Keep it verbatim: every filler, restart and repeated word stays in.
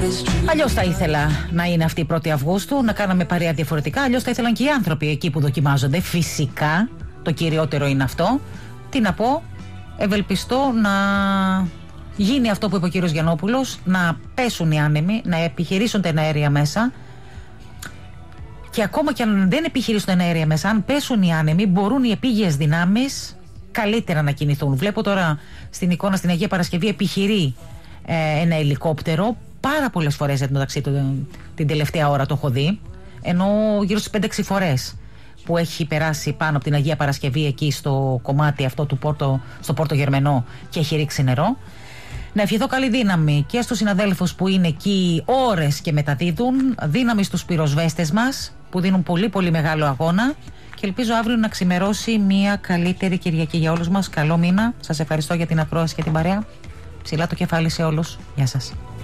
Αλλιώς θα ήθελα να είναι αυτή η πρώτη Αυγούστου, να κάναμε παρέα διαφορετικά. Αλλιώς θα ήθελαν και οι άνθρωποι εκεί που δοκιμάζονται. Φυσικά, το κυριότερο είναι αυτό. Τι να πω, ευελπιστώ να γίνει αυτό που είπε ο κύριος Γιαννόπουλος, να πέσουν οι άνεμοι, να επιχειρήσουν τα εναέρια μέσα. Και ακόμα και αν δεν επιχειρήσουν τα εναέρια μέσα, αν πέσουν οι άνεμοι, μπορούν οι επίγειες δυνάμεις καλύτερα να κινηθούν. Βλέπω τώρα στην εικόνα στην Αγία Παρασκευή επιχειρεί ε, ένα ελικόπτερο. Πάρα πολλές φορές εντωμεταξύ την τελευταία ώρα το έχω δει. Ενώ γύρω στις πέντε έξι φορές που έχει περάσει πάνω από την Αγία Παρασκευή εκεί στο κομμάτι αυτό του Πόρτο, στο Πόρτο Γερμενό και έχει ρίξει νερό. Να ευχηθώ καλή δύναμη και στους συναδέλφους που είναι εκεί ώρες και μεταδίδουν, δύναμη στους πυροσβέστες μας που δίνουν πολύ πολύ μεγάλο αγώνα και ελπίζω αύριο να ξημερώσει μια καλύτερη Κυριακή για όλους μας. Καλό μήνα, σας ευχαριστώ για την ακρόαση και την παρέα. Ψηλά το κεφάλι σε όλους. Γεια σας.